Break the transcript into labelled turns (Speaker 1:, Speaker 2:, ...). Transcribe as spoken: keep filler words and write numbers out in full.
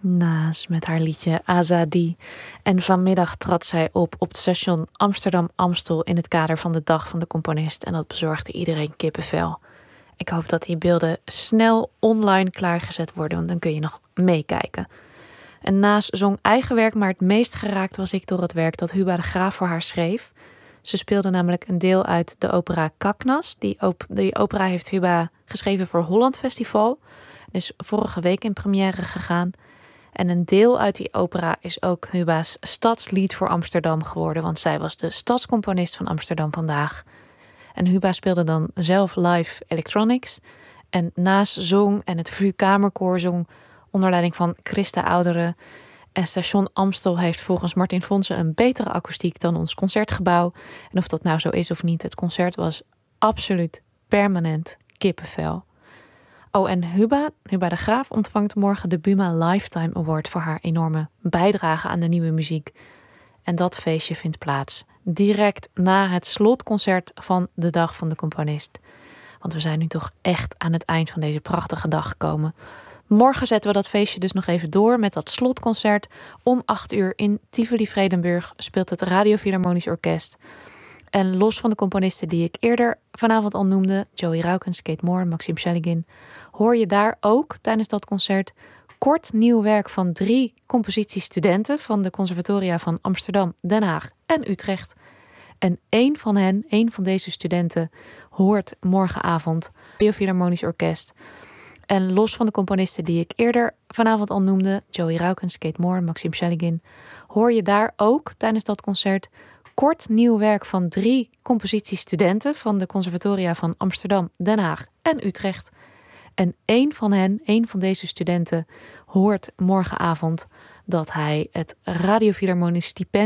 Speaker 1: Naas met haar liedje Azadi. En vanmiddag trad zij op op het station Amsterdam-Amstel in het kader van de Dag van de Componist. En dat bezorgde iedereen kippenvel. Ik hoop dat die beelden snel online klaargezet worden, want dan kun je nog meekijken. En Naas zong eigen werk, maar het meest geraakt was ik door het werk dat Huba de Graaf voor haar schreef. Ze speelde namelijk een deel uit de opera Kaknas. Die, op- die opera heeft Huba geschreven voor Holland Festival. Is vorige week in première gegaan. En een deel uit die opera is ook Huba's stadslied voor Amsterdam geworden, want zij was de stadscomponist van Amsterdam Vandaag. En Huba speelde dan zelf live electronics. En Naas zong en het V U Kamerkoor zong onder leiding van Christa Ouderen. En station Amstel heeft volgens Martin Fonsen een betere akoestiek dan ons concertgebouw. En of dat nou zo is of niet, het concert was absoluut permanent kippenvel. Oh, en Huba, Huba de Graaf ontvangt morgen de Buma Lifetime Award voor haar enorme bijdrage aan de nieuwe muziek. En dat feestje vindt plaats direct na het slotconcert van de Dag van de Componist. Want we zijn nu toch echt aan het eind van deze prachtige dag gekomen. Morgen zetten we dat feestje dus nog even door met dat slotconcert. Om acht uur in Tivoli-Vredenburg speelt het Radio Philharmonisch Orkest. En los van de componisten die ik eerder vanavond al noemde, Joey Raukens, Kate Moore, Maxim Shaligin, hoor je daar ook tijdens dat concert kort nieuw werk van drie compositiestudenten van de conservatoria van Amsterdam, Den Haag en Utrecht. En één van hen, één van deze studenten, hoort morgenavond Radio Philharmonisch Orkest. En los van de componisten die ik eerder vanavond al noemde, Joey Raukens, Kate Moore, Maxim Shaligin, hoor je daar ook tijdens dat concert kort nieuw werk van drie compositiestudenten van de conservatoria van Amsterdam, Den Haag en Utrecht. En één van hen, één van deze studenten, hoort morgenavond dat hij het Radio Philharmonisch Stipendium